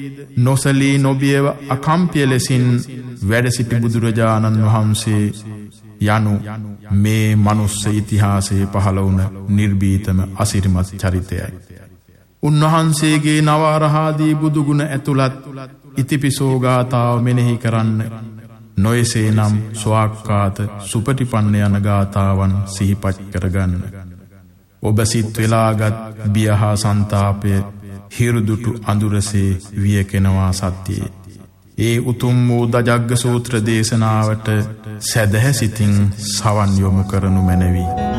නොසලී නොබියව අකම්පිය ලෙසින් වැඩ සිටි බුදුරජාණන් වහන්සේ යනු මේ මනුස්ස ඉතිහාසයේ පහළ වුණ නිර්භීතම අසිරිමත් චරිතයයි. උන්වහන්සේගේ නවරහාදී බුදුගුණ ඇතුළත් ඉතිපිසෝ ගාථාව මෙනෙහි කරන්න නොයසේ නම් ස්වාක්කාත සුපටිපන්න යන ගාථාවන් සිහිපත් කරගන්න. ඔබ සිත් වෙලාගත් බියහා සන්තාපය හිරුදුටු අඳුරසේ වියකෙනවා සත්‍යයේ. ඒ උතුම් වූ දජග්ග සූත්‍ර දේශනාවට සැදැහැ සිතින් සවන් යොමු කරනු මැනවි.